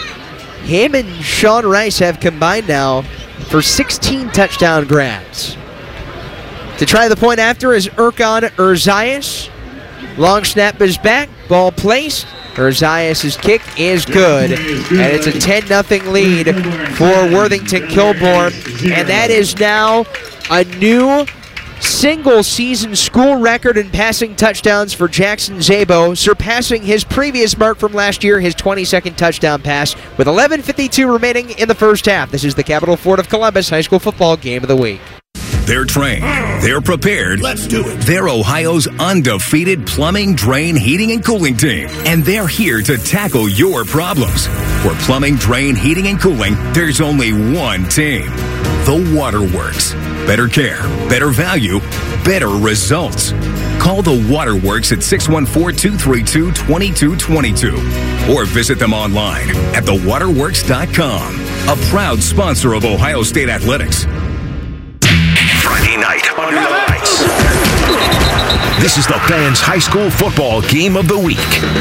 Him and Sean Rice have combined now for sixteen touchdown grabs. To try the point after is Erkan Erzayas. Long snap is back. Ball placed. Erzayas' kick is good. And it's a ten nothing lead for Worthington Kilbourne. And that is now a new single-season school record in passing touchdowns for Jackson Zabo, surpassing his previous mark from last year, his twenty-second touchdown pass, with eleven fifty-two remaining in the first half. This is the Capital Fort of Columbus High School Football Game of the Week. They're trained. They're prepared. Let's do it. They're Ohio's undefeated plumbing, drain, heating, and cooling team. And they're here to tackle your problems. For plumbing, drain, heating, and cooling, there's only one team. The Waterworks. Better care, better value, better results. Call the Waterworks at six one four, two three two, two two two two or visit them online at the waterworks dot com. A proud sponsor of Ohio State Athletics. Friday night under the lights. This is the Fans High School Football Game of the Week.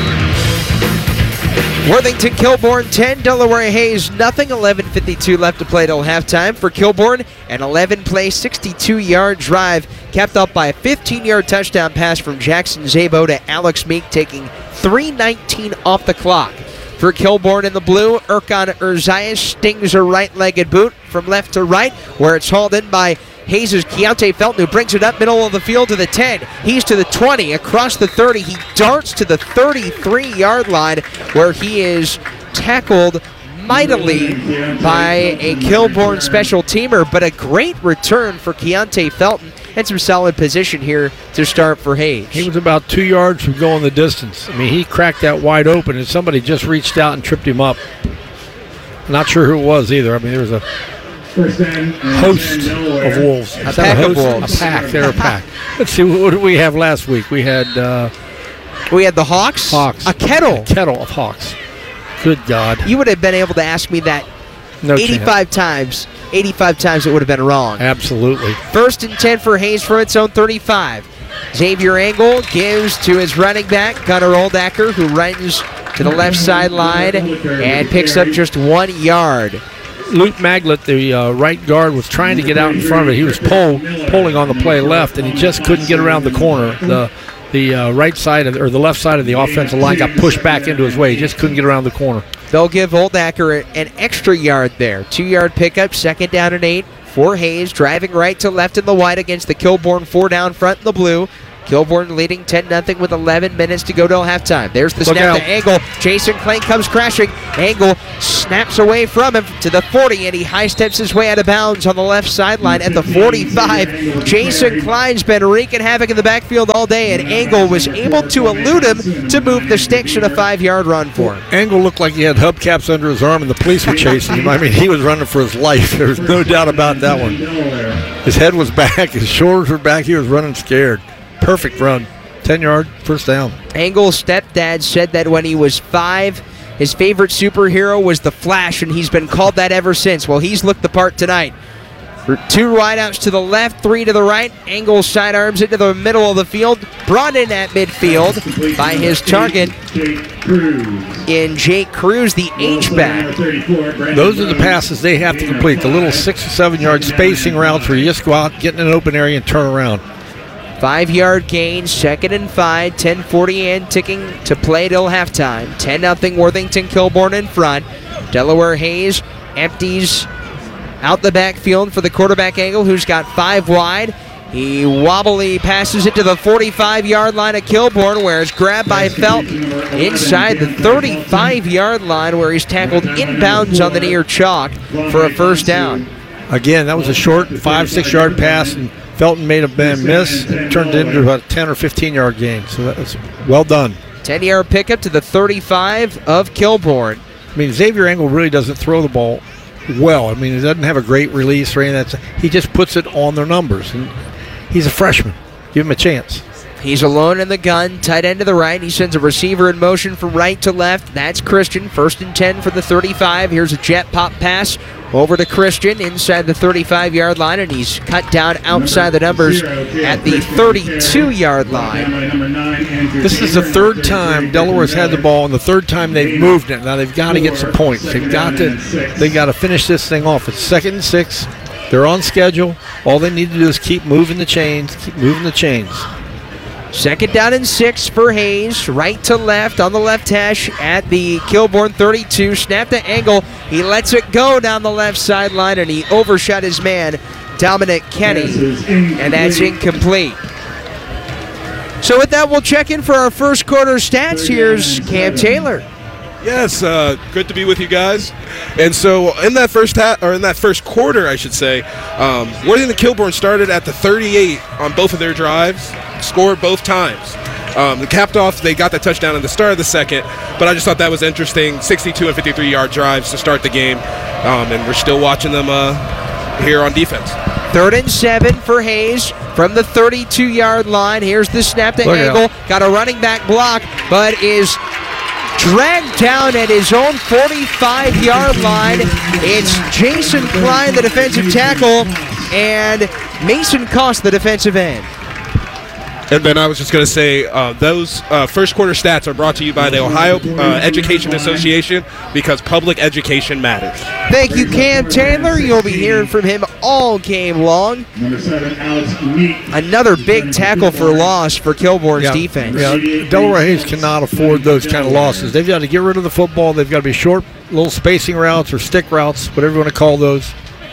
Worthington Kilbourne ten, Delaware Hayes nothing. eleven fifty-two left to play till halftime for Kilbourne. An eleven-play, sixty-two-yard drive capped up by a fifteen-yard touchdown pass from Jackson Zabo to Alex Meek, taking three nineteen off the clock. For Kilbourne in the blue, Erkan Erzayas stings a right-legged boot from left to right, where it's hauled in by Hayes' Keontae Felton, who brings it up middle of the field to the ten. He's to the twenty, across the thirty. He darts to the thirty-three-yard line, where he is tackled mightily by a Kilbourne special teamer, but a great return for Keontae Felton and some solid position here to start for Hayes. He was about two yards from going the distance. I mean, he cracked that wide open, and somebody just reached out and tripped him up. Not sure who it was either. I mean, there was a host of wolves. A pack of wolves. A pack. They're a pack. Let's see, what did we have last week? We had... Uh, we had the Hawks. Hawks. A kettle. A kettle of Hawks. Good God. You would have been able to ask me that no eighty-five chance. times. eighty-five times it would have been wrong. Absolutely. First and ten for Hayes from its own thirty-five. Xavier Engel gives to his running back, Gunnar Oldacker, who runs to the left sideline and picks up just one yard. Luke Maglet, the uh, right guard, was trying to get out in front of it. He was pull, pulling on the play left, and he just couldn't get around the corner. The the uh, right side of, or the left side of the offensive line got pushed back into his way. He just couldn't get around the corner. They'll give Oldacker an extra yard there. Two-yard pickup, second down and eight for Hayes, driving right to left in the white against the Kilbourne four down front in the blue. Kilbourne leading ten nothing with eleven minutes to go till halftime. There's the Look snap out. to Angle. Jason Klein comes crashing. Angle snaps away from him to the forty, and he high steps his way out of bounds on the left sideline at the forty-five. Jason Klein's been wreaking havoc in the backfield all day, and Angle was able to elude him to move the sticks in a five-yard run for him. Angle looked like he had hubcaps under his arm, and the police were chasing him. I mean, he was running for his life. There was no doubt about that one. His head was back. His shoulders were back. He was running scared. Perfect run. ten-yard, first down. Angle's stepdad said that when he was five, his favorite superhero was the Flash, and he's been called that ever since. Well, he's looked the part tonight. Two wideouts to the left, three to the right. Angle sidearms into the middle of the field. Brought in at midfield by his target in Jake Cruz, the H-back. Those are the passes they have to complete. The little six or seven-yard spacing routes where you just go out, get in an open area, and turn around. Five-yard gain, second and five, ten forty and ticking to play till halftime. ten nothing Worthington Kilbourne in front. Delaware Hayes empties out the backfield for the quarterback Angle, who's got five wide. He wobbly passes it to the forty-five-yard line of Kilbourne, where it's grabbed by Felton inside the thirty-five-yard line, where he's tackled inbounds on the near chalk for a first down. Again, that was a short five, six-yard pass, and Felton made a bad miss and turned it into about a ten or fifteen-yard gain. So that was well done. ten-yard pickup to the thirty-five of Kilbourne. I mean, Xavier Angle really doesn't throw the ball well. I mean, he doesn't have a great release or anything. He just puts it on their numbers. And he's a freshman. Give him a chance. He's alone in the gun, tight end to the right. He sends a receiver in motion from right to left. That's Christian. First and ten for the thirty-five. Here's a jet pop pass over to Christian inside the thirty-five-yard line, and he's cut down outside the numbers at the thirty-two-yard line. This is the third time Delaware's had the ball, and the third time they've moved it. Now they've got to get some points. They've got to, they've got to finish this thing off. It's second and six. They're on schedule. All they need to do is keep moving the chains, keep moving the chains. Second down and six for Hayes. Right to left on the left hash at the Kilbourne thirty-two. Snap to Angle. He lets it go down the left sideline, and he overshot his man, Dominic Kenny, and that's incomplete. So with that, we'll check in for our first quarter stats. Here's Cam Taylor. Yes, uh, good to be with you guys. And so in that first ha- or in that first quarter, I should say, um, Worthington Kilbourne started at the thirty-eight on both of their drives, scored both times. Um, they capped off, they got that touchdown at the start of the second, but I just thought that was interesting. sixty-two and fifty-three-yard drives to start the game, um, and we're still watching them uh, here on defense. Third and seven for Hayes from the thirty-two-yard line. Here's the snap to Look Angle. out. Got a running back block, but is dragged down at his own forty-five-yard line. It's Jason Klein, the defensive tackle, and Mason Cost, the defensive end. And then I was just going to say, uh, those uh, first quarter stats are brought to you by the Ohio uh, Education Association, because public education matters. Thank you, Cam Taylor. You'll be hearing from him all game long. Another big tackle for loss for Kilbourne's Yeah, defense. Yeah, Delaware Hayes cannot afford those kind of losses. They've got to get rid of the football. They've got to be short, little spacing routes or stick routes, whatever you want to call those.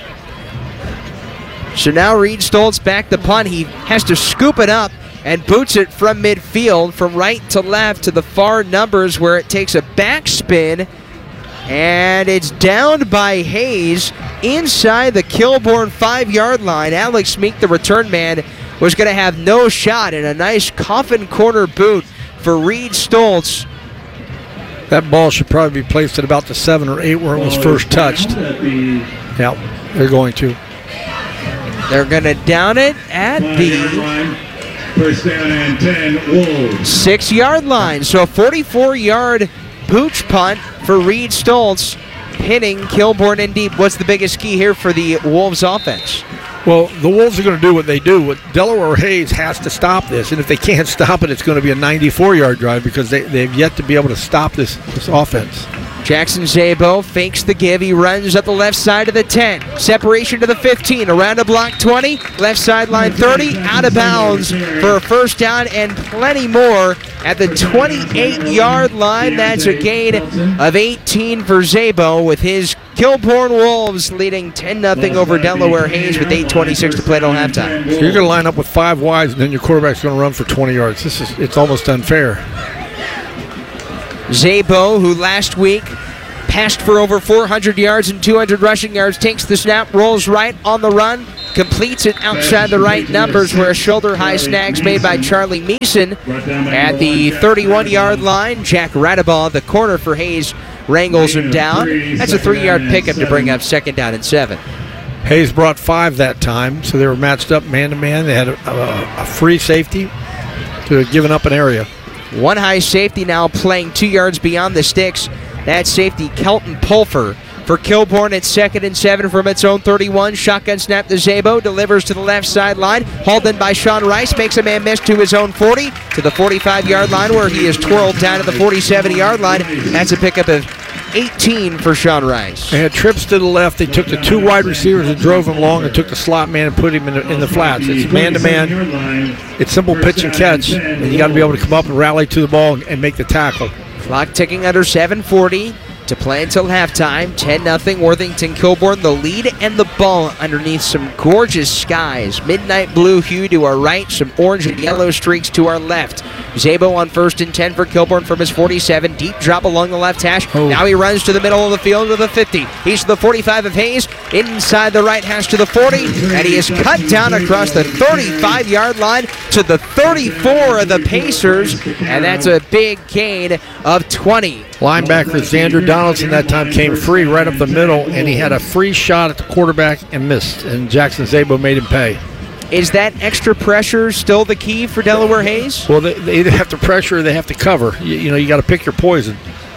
So now Reed Stoltz back the punt. He has to scoop it up and boots it from midfield, from right to left to the far numbers, where it takes a backspin And it's downed by Hayes inside the Kilbourne five-yard line. Alex Meek, the return man, was going to have no shot, and a nice coffin corner boot for Reed Stoltz. That ball should probably be placed at about the seven or eight where it was first touched. Yeah, they're going to. They're going to down it at the first down and ten, Wolves. six-yard line. So a forty-four-yard pooch punt for Reed Stoltz, hitting Kilbourne in deep. What's the biggest key here for the Wolves offense? Well, the Wolves are going to do what they do. What Delaware Hayes has to stop this, and if they can't stop it, it's going to be a ninety-four-yard drive because they, they've yet to be able to stop this, this offense. Jackson Zabo fakes the give. He runs up the left side of the ten. Separation to the fifteen. Around a block twenty. Left sideline thirty. Out of bounds for a first down and plenty more at the twenty-eight-yard line. That's a gain of eighteen for Zabo with his Kilbourne Wolves leading ten nothing over Delaware Hayes with eight twenty-six to play till halftime. So you're going to line up with five wides, and then your quarterback's going to run for twenty yards. This is it's almost unfair. Zabo, who last week passed for over four hundred yards and two hundred rushing yards, takes the snap, rolls right on the run, completes it outside the right numbers where a shoulder-high snag's made by Charlie Meeson at the thirty-one-yard line. Jack Radabaugh, the corner for Hayes, wrangles him down. That's a three-yard pickup to bring up second down and seven. Hayes brought five that time, so they were matched up man-to-man. They had a, a, a free safety to have given up an area. One high safety now playing two yards beyond the sticks. That safety, Kelton Pulfer. For Kilbourne, it's second and seven from its own thirty-one. Shotgun snap to Zabo, delivers to the left sideline. Hauled in by Sean Rice, makes a man miss to his own forty, to the forty-five-yard line where he is twirled down to the forty-seven-yard line. That's a pickup of eighteen for Sean Rice. They had trips to the left. They took the two wide receivers and drove him long and took the slot man and put him in the, in the flats. It's man-to-man. It's simple pitch and catch, and you got to be able to come up and rally to the ball and make the tackle. Clock ticking under seven forty to play until halftime. ten nothing Worthington Kilbourne, the lead and the ball underneath some gorgeous skies. Midnight blue hue to our right, some orange and yellow streaks to our left. Zabo on first and ten for Kilbourne from his forty-seven. Deep drop along the left hash. Oh. Now he runs to the middle of the field with a fifty. He's to the forty-five of Hayes. Inside the right hash to the forty. And he is cut down across the thirty-five-yard line to the thirty-four of the Pacers. And that's a big gain of twenty. Linebacker Xander Donaldson that time came free right up the middle, and he had a free shot at the quarterback and missed. And Jackson Zabo made him pay. Is that extra pressure still the key for Delaware Hayes? Well, they, they either have to pressure or they have to cover. You, you know, you got to pick your poison.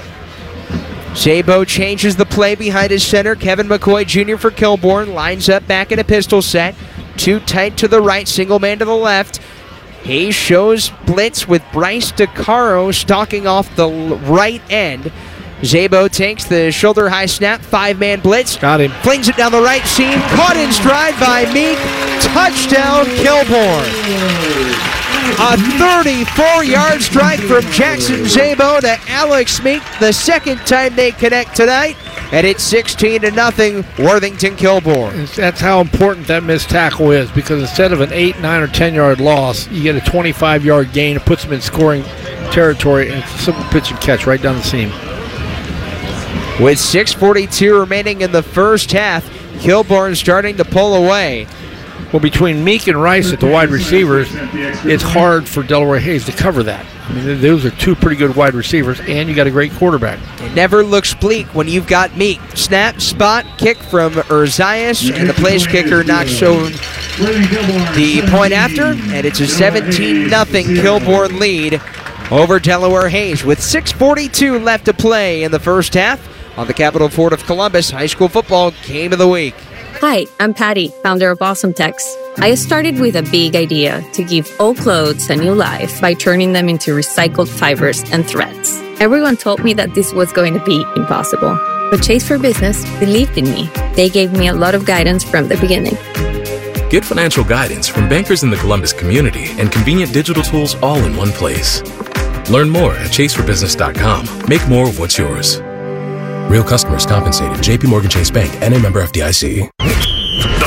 Zabo changes the play behind his center. Kevin McCoy Junior for Kilbourne lines up back in a pistol set. Too tight to the right, single man to the left. Hayes shows blitz with Bryce DeCaro stalking off the right end. Zabo takes the shoulder-high snap, five-man blitz. Got him. Flings it down the right seam, caught in stride by Meek. Touchdown, Kilbourne. A thirty-four-yard strike from Jackson Zabo to Alex Meek, the second time they connect tonight. And it's sixteen to nothing, Worthington Kilbourne. That's how important that missed tackle is, because instead of an eight, nine, or ten-yard loss, you get a twenty-five-yard gain. It puts them in scoring territory, and it's a simple pitch and catch right down the seam. With six forty-two remaining in the first half, Kilbourne starting to pull away. Well, between Meek and Rice at the wide receivers, it's hard for Delaware Hayes to cover that. I mean, those are two pretty good wide receivers, and you got a great quarterback. It never looks bleak when you've got Meek. Snap, spot, kick from Urzias, and the place kicker not shown the point after, and it's a seventeen nothing Kilbourne lead over Delaware Hayes with six forty-two left to play in the first half on the Capital Ford of Columbus High School Football Game of the Week. Hi, I'm Patty, founder of Awesome Tex. I started with a big idea to give old clothes a new life by turning them into recycled fibers and threads. Everyone told me that this was going to be impossible, but Chase for Business believed in me. They gave me a lot of guidance from the beginning. Get financial guidance from bankers in the Columbus community and convenient digital tools all in one place. Learn more at chase for business dot com. Make more of what's yours. Real customers compensated. J P Morgan Chase Bank, N A member F D I C. The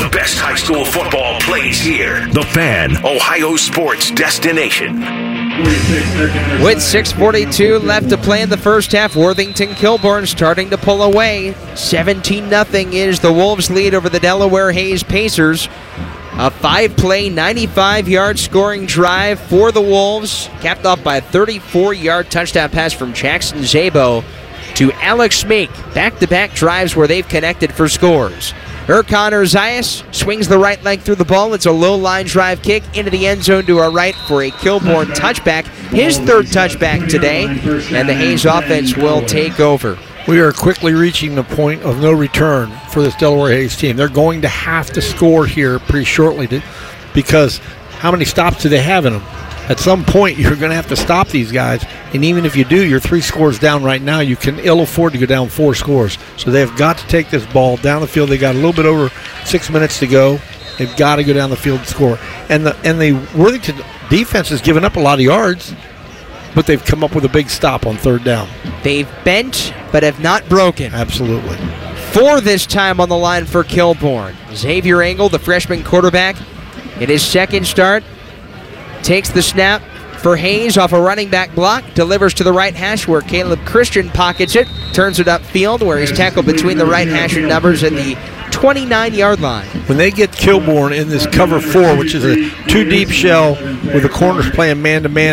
The best high school football plays here. The Fan, Ohio sports destination. With six forty-two left to play in the first half, Worthington Kilbourne starting to pull away. seventeen nothing is the Wolves' lead over the Delaware Hayes Pacers. A five-play, ninety-five-yard scoring drive for the Wolves, capped off by a thirty-four-yard touchdown pass from Jackson Zabo to Alex Meek. Back-to-back drives where they've connected for scores. Erkan Zayas swings the right leg through the ball. It's a low-line drive kick into the end zone to our right for a Kilbourne touchback. His third touchback today, and the Hayes offense will take over. We are quickly reaching the point of no return for this Delaware Hayes team. They're going to have to score here pretty shortly to, because how many stops do they have in them? At some point, you're going to have to stop these guys, and even if you do, you're three scores down right now. You can ill afford to go down four scores. So they've got to take this ball down the field. They got a little bit over six minutes to go. They've got to go down the field and score. And the and the Worthington defense has given up a lot of yards, but they've come up with a big stop on third down. They've bent, but have not broken. Absolutely. Four this time on the line for Kilbourne. Xavier Engel, the freshman quarterback, in his second start, takes the snap for Hayes off a running back block, delivers to the right hash where Caleb Christian pockets it, turns it upfield where he's tackled between the right hash and numbers at the twenty-nine-yard line. When they get Kilbourne in this cover four, which is a two-deep shell with the corners playing man-to-man,